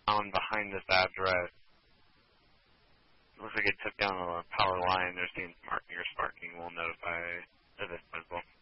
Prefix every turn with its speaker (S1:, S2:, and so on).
S1: down behind this address. Looks like it took down a power line. They're seeing marking or sparking. We'll notify the Vista as well.